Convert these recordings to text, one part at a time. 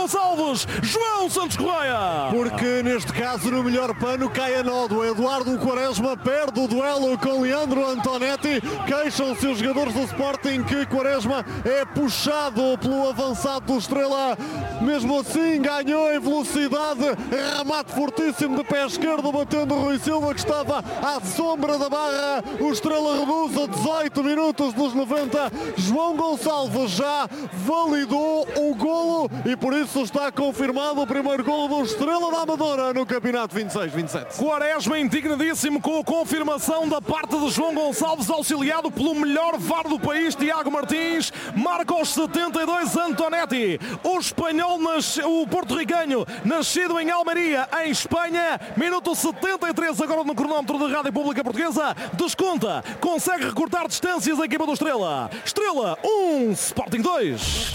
Gonçalves, João Santos Correia. Porque neste caso no melhor pano cai a nódoa. Eduardo Quaresma perde o duelo com Leandro Antonetti. Queixam-se os jogadores do Sporting que Quaresma é puxado pelo avançado do Estrela. Mesmo assim ganhou em velocidade. Remate fortíssimo de pé esquerdo batendo o Rui Silva, que estava à sombra da barra. O Estrela reduz a 18 minutos dos 90. João Gonçalves já validou o golo e por isso está confirmado o primeiro golo do Estrela da Amadora no campeonato 26-27. Quaresma indignadíssimo com a confirmação da parte de João Gonçalves, auxiliado pelo melhor VAR do país, Tiago Martins. Marca aos 72 Antonetti. O espanhol, o porto-ricanho, nascido em Almeria, em Espanha. Minuto 73 agora no cronómetro da Rádio Pública Portuguesa. Desconta, consegue recortar distâncias a equipa do Estrela. Estrela 1, Sporting 2.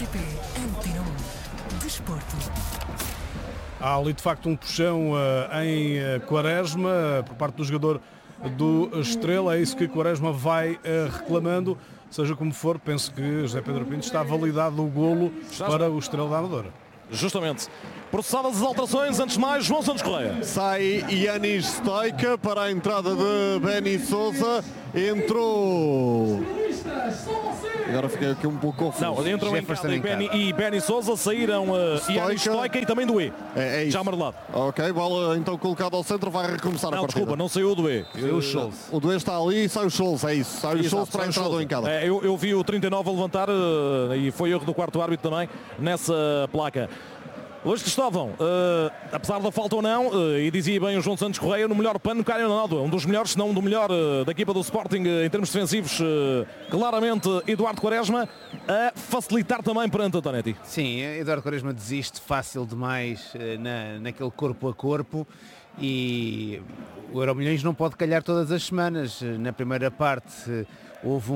Há ali de facto um puxão em Quaresma por parte do jogador do Estrela. É isso que Quaresma vai reclamando. Seja como for, penso que José Pedro Pinto está validado o golo para o Estrela da Amadora. Justamente. Processadas as alterações, antes de mais, João Santos Correia. Sai Yanis Stoica para a entrada de Benny Sousa. Entrou... Agora fiquei aqui um pouco confuso. Não, entram e Benny Sousa, saíram Yanis Stoica e também Doué. É isso. Já amarelado. Ok, bola então colocada ao centro, vai recomeçar a partida. Desculpa, não saiu o Doué. Saiu o Scholz. O Doué está ali e sai o Scholz, é isso. Sai o Scholz para a entrada do encada. Eu vi o 39 a levantar e foi erro do quarto árbitro também nessa placa. Luís Cristóvão, apesar da falta ou não, e dizia bem o João Santos Correia, no melhor pano cai a nódoa. Um dos melhores, se não do melhor da equipa do Sporting em termos defensivos, claramente Eduardo Quaresma, a facilitar também perante Antonetti. Sim, Eduardo Quaresma desiste fácil demais naquele corpo a corpo e o Euromilhões não pode calhar todas as semanas. Na primeira parte houve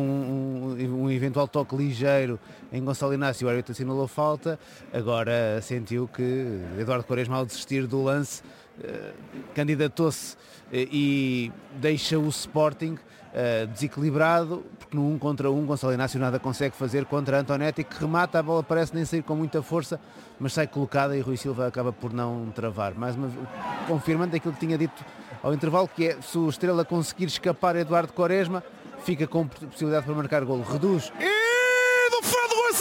um eventual toque ligeiro em Gonçalo Inácio, o árbitro assinalou falta. Agora sentiu que Eduardo Quaresma, ao desistir do lance, candidatou-se e deixa o Sporting desequilibrado, porque no 1 contra 1 Gonçalo Inácio nada consegue fazer contra Antonetti, que remata, a bola parece nem sair com muita força, mas sai colocada e Rui Silva acaba por não travar. Mais uma vez, confirmando aquilo que tinha dito ao intervalo, que é, se o Estrela conseguir escapar a Eduardo Quaresma, fica com possibilidade para marcar golo. Reduz. E do Fred Rui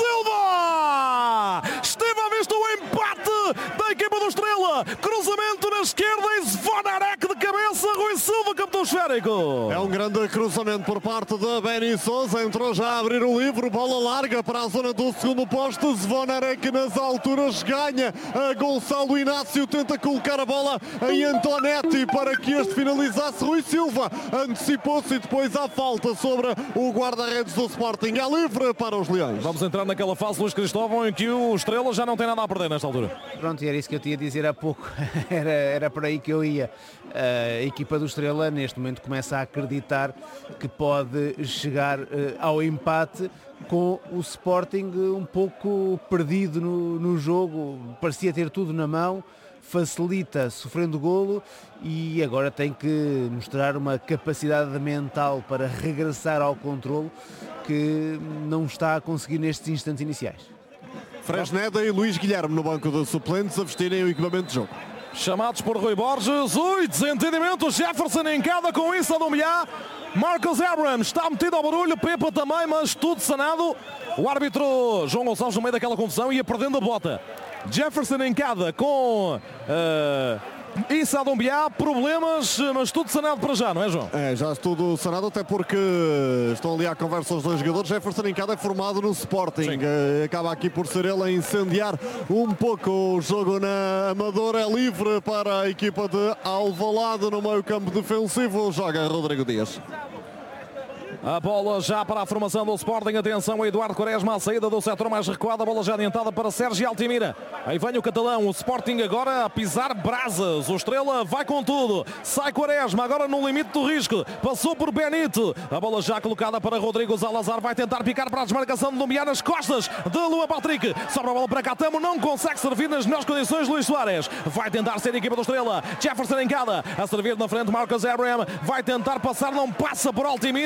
Silva! Esteve à vista o empate da equipa do Estrela. Cruzamento na esquerda e Zvonarek de cabeça. Rui Silva, capitão esférico. É um grande cruzamento por parte de Benny Sousa. Entrou já a abrir o livro. Bola larga para a zona do segundo posto. Zvonarek nas alturas ganha a Gonçalo Inácio. Tenta colocar a bola em Antonetti para que este finalizasse. Rui Silva antecipou-se e depois há falta sobre o guarda-redes do Sporting. É livre para os Leões. Vamos entrar naquela fase, Luís Cristóvão, em que o Estrela já não tem nada a perder nesta altura. Pronto, e era isso que eu tinha a dizer há pouco. Era por aí que eu ia. A equipa do Estrela neste momento começa a acreditar que pode chegar ao empate, com o Sporting um pouco perdido no jogo. Parecia ter tudo na mão, facilita sofrendo golo e agora tem que mostrar uma capacidade mental para regressar ao controle que não está a conseguir nestes instantes iniciais. Fresneda e Luís Guilherme no banco de suplentes a vestirem o equipamento de jogo. Chamados por Rui Borges. Ui, desentendimento. Jefferson em cada com isso a dominar. Marcus Abraham está metido ao barulho. Pepa também, mas tudo sanado. O árbitro João Gonçalves no meio daquela confusão ia perdendo a bota. Jefferson em cada com Issa Dombiá, problemas, mas tudo sanado para já, não é, João? É, já tudo sanado, até porque estão ali à conversa os dois jogadores. Jefferson em cada é formado no Sporting. Acaba aqui por ser ele a incendiar um pouco o jogo na Amadora. É livre para a equipa de Alvalade no meio campo defensivo. Joga Rodrigo Dias. A bola já para a formação do Sporting. Atenção a Eduardo Quaresma, a saída do setor mais recuado. A bola já adiantada para Sérgio Altimira. Aí vem o catalão. O Sporting agora a pisar brasas. O Estrela vai com tudo. Sai Quaresma agora no limite do risco. Passou por Benito. A bola já colocada para Rodrigo Zalazar. Vai tentar picar para a desmarcação de Dombiá nas costas de Luan Patrick. Sobra a bola para Catamo. Não consegue servir nas melhores condições Luís Soares. Vai tentar ser a equipa do Estrela. Jefferson em cada. A servir na frente Marcus Abraham. Vai tentar passar. Não passa por Altimira.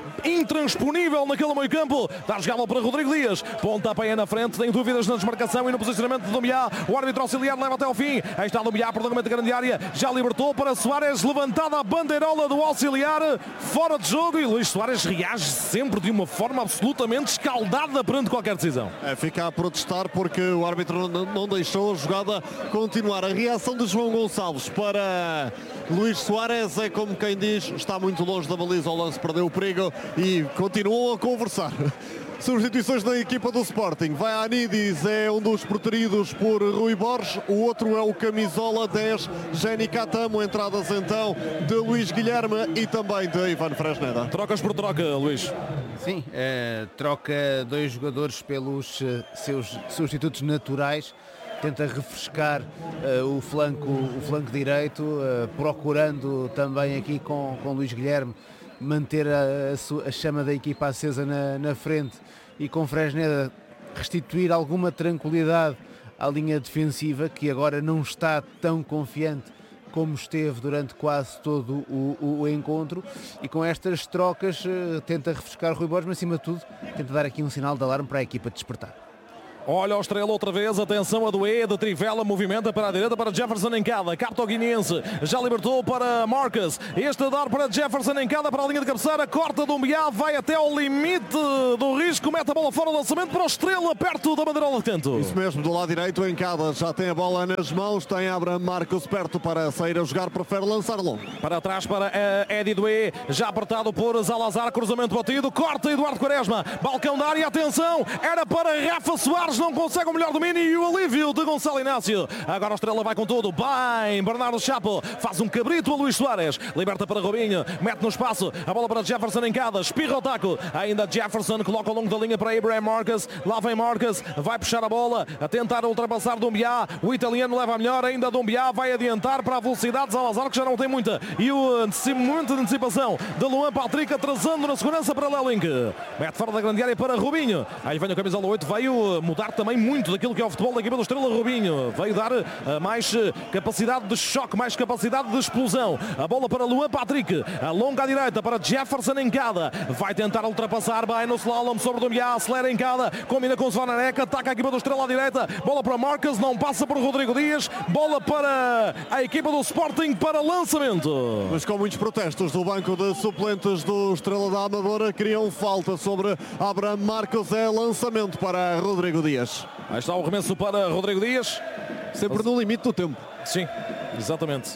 intransponível naquele meio campo. Dá a jogada para Rodrigo Dias. Pontapé na frente, tem dúvidas na desmarcação e no posicionamento de Doumbia. O árbitro auxiliar leva até ao fim. Aí está Doumbia, prolongamento da grande área. Já libertou para Soares, levantada a bandeirola do auxiliar, fora de jogo, e Luís Soares reage sempre de uma forma absolutamente escaldada perante qualquer decisão. Fica a protestar porque o árbitro não deixou a jogada continuar. A reação de João Gonçalves para Luís Soares é como quem diz, está muito longe da baliza, o lance perdeu o perigo e continuam a conversar. Substituições na equipa do Sporting. Vai a Anidis, é um dos preteridos por Rui Borges. O outro é o camisola 10, Jenny Catamo. Entradas então de Luís Guilherme e também de Ivan Fresneda. Trocas por troca, Luís. Sim, troca 2 jogadores pelos seus substitutos naturais. Tenta refrescar o flanco direito, procurando também aqui com Luís Guilherme manter a chama da equipa acesa na frente e com Fresneda restituir alguma tranquilidade à linha defensiva, que agora não está tão confiante como esteve durante quase todo o encontro, e com estas trocas tenta refrescar Rui Borges, mas acima de tudo tenta dar aqui um sinal de alarme para a equipa despertar. Olha o Estrela outra vez, atenção a Doué, de Trivela, movimenta para a direita para Jefferson Encada, Cartoguinense, já libertou para Marcus, este a dar para Jefferson Encada para a linha de cabeceira, corta Doumbia, vai até ao limite do risco, mete a bola fora, lançamento para o Estrela, perto da bandeirola de canto. Isso mesmo, do lado direito, Encada já tem a bola nas mãos, tem Abraham Marcos perto para sair a jogar, prefere lançar longo. Para trás para Eddie Doué, já apertado por Zalazar, cruzamento batido, corta Eduardo Quaresma, balcão da área, atenção, era para Rafa Soares, não consegue o melhor domínio e o alívio de Gonçalo Inácio. Agora a Estrela vai com tudo. Bem, Bernardo Chapo faz um cabrito a Luís Soares. Liberta para Robinho, mete no espaço. A bola para Jefferson Encada, espirra o taco. Ainda Jefferson coloca ao longo da linha para Abraham Marcus. Lá vem Marcus, vai puxar a bola, a tentar ultrapassar Doumbia. O italiano leva a melhor, ainda Doumbia vai adiantar para a velocidade de Salazar, que já não tem muita. E o momento de antecipação de Luan Patrick, atrasando na segurança para Lelink. Mete fora da grande área para Robinho. Aí vem o camisola 8, veio mudar também muito daquilo que é o futebol da equipa do Estrela. Robinho veio dar mais capacidade de choque, mais capacidade de explosão. A bola para Luan Patrick, a longa à direita para Jefferson Encada, vai tentar ultrapassar bem no slalom sobre Doumbia, acelera Encada, combina com o Zvananeca, ataca a equipa do Estrela à direita, bola para Marcus, não passa por Rodrigo Dias, bola para a equipa do Sporting para lançamento. Mas com muitos protestos do banco de suplentes do Estrela da Amadora, criam falta sobre Abraham Marcos, é lançamento para Rodrigo Dias. Aí está o remesso para Rodrigo Dias. Sempre no limite do tempo. Sim, exatamente.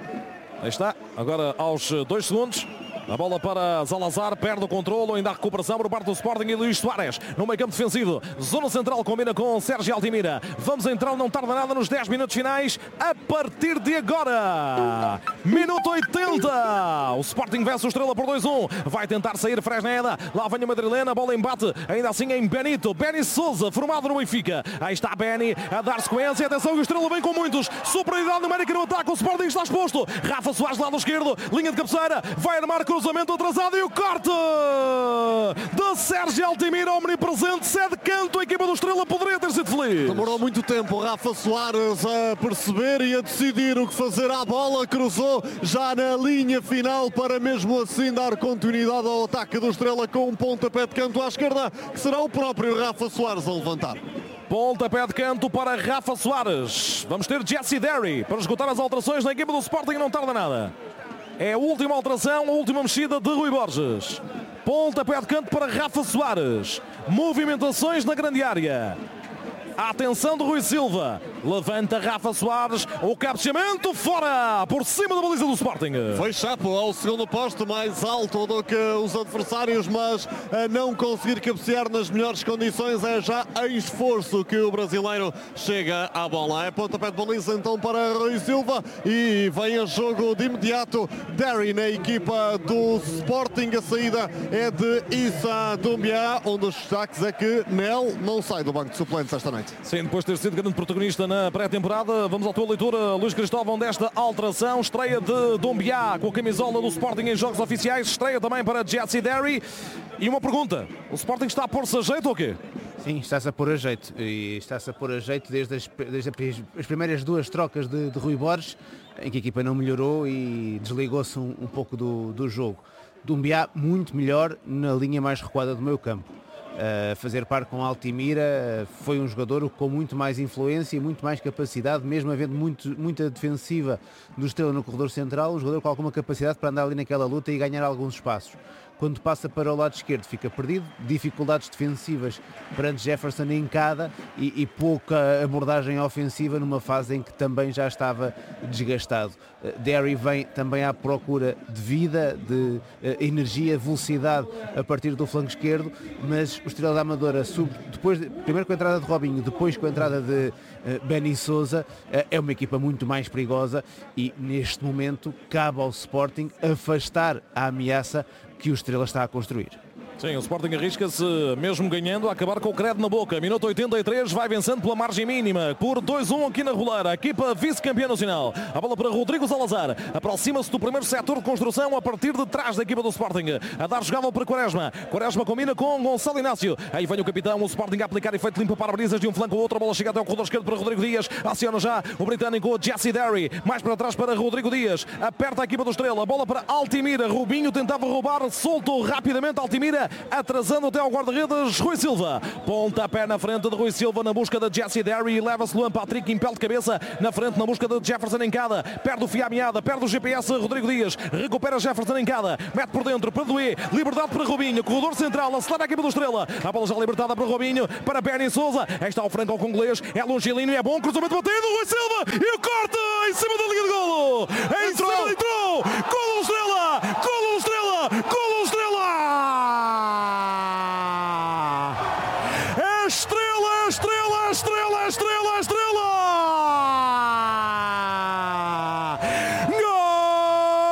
Aí está, agora aos 2 segundos. A bola para Zalazar, perde o controle, ainda a recuperação por parte do Sporting e Luís Soares. No meio campo defensivo, zona central combina com Sérgio Altimira. Vamos entrar, não tarda nada nos 10 minutos finais, a partir de agora. Minuto 80. O Sporting vence o Estrela por 2-1. Vai tentar sair Fresneda. Lá vem a madrilena, bola embate, ainda assim em Benito. Benny Sousa, formado no Benfica. Aí está Benny a dar sequência. Atenção, o Estrela vem com muitos. Superioridade numérica no ataque. O Sporting está exposto. Rafa Soares, lado esquerdo, linha de cabeceira. Vai armar cruzamento atrasado e o corte de Sérgio Altimira, omnipresente, cede canto. A equipa do Estrela poderia ter sido feliz. Demorou muito tempo o Rafa Soares a perceber e a decidir o que fazer à bola. Cruzou já na linha final para mesmo assim dar continuidade ao ataque do Estrela com um pontapé de canto à esquerda, que será o próprio Rafa Soares a levantar. Pontapé de canto para Rafa Soares. Vamos ter Jesse Derry para esgotar as alterações na equipa do Sporting, não tarda nada. É a última alteração, a última mexida de Rui Borges. Pontapé de canto para Rafa Soares. Movimentações na grande área. A atenção de Rui Silva. Levanta Rafa Soares. O cabeceamento fora. Por cima da baliza do Sporting. Foi Chapo ao segundo posto, mais alto do que os adversários, mas a não conseguir cabecear nas melhores condições. É já em esforço que o brasileiro chega à bola. É pontapé de baliza então para Rui Silva. E vem a jogo de imediato. Derry na equipa do Sporting. A saída é de Issa Doumbia, onde os destaques é que Nel não sai do banco de suplentes esta noite. Sim, depois de ter sido grande protagonista na pré-temporada, vamos à tua leitura, Luís Cristóvão, desta alteração. Estreia de Doumbia com a camisola do Sporting em jogos oficiais, estreia também para Jesse Derry. E uma pergunta, o Sporting está a pôr-se a jeito ou quê? Sim, está-se a pôr a jeito, e está-se a pôr a jeito desde as primeiras 2 trocas de Rui Borges, em que a equipa não melhorou e desligou-se um pouco do jogo. Doumbia muito melhor na linha mais recuada do meio campo. Fazer par com Altimira, foi um jogador com muito mais influência e muito mais capacidade, mesmo havendo muita defensiva do Estrela no corredor central, um jogador com alguma capacidade para andar ali naquela luta e ganhar alguns espaços. Quando passa para o lado esquerdo fica perdido, dificuldades defensivas perante Jefferson em cada e pouca abordagem ofensiva numa fase em que também já estava desgastado. Derry vem também à procura de vida, de energia, velocidade a partir do flanco esquerdo, mas o Estrela da Amadora, primeiro com a entrada de Robinho, depois com a entrada de Benny Sousa, é uma equipa muito mais perigosa e neste momento cabe ao Sporting afastar a ameaça que o Estrela está a construir. Sim, o Sporting arrisca-se, mesmo ganhando, a acabar com o credo na boca. Minuto 83, vai vencendo pela margem mínima, por 2-1 aqui na Roleira. A equipa vice-campeã nacional. A bola para Rodrigo Salazar. Aproxima-se do primeiro setor de construção a partir de trás da equipa do Sporting. A dar jogada para Quaresma. Quaresma combina com Gonçalo Inácio. Aí vem o capitão, o Sporting a aplicar efeito limpa para brisas de um flanco ao outro. A bola chega até o corredor esquerdo para Rodrigo Dias. Aciona já o britânico Jesse Derry. Mais para trás para Rodrigo Dias. Aperta a equipa do Estrela. A bola para Altimira. Rubinho tentava roubar. Soltou rapidamente Altimira. Atrasando até ao guarda-redes Rui Silva. Pontapé na frente de Rui Silva na busca de Jesse Derry e leva-se Luan Patrick em pé de cabeça na frente na busca de Jefferson Encada. Perde o fio à meada, perde o GPS Rodrigo Dias. Recupera Jefferson Encada. Mete por dentro para Doué. Liberdade para Robinho. Corredor central. Acelera a equipa do Estrela. A bola já libertada para Robinho. Para Benny Sousa. Aí está o franco ao congolês. É longilíneo. É bom. Cruzamento batido. Rui Silva. E o corte em cima da linha de golo. Entrou. Golo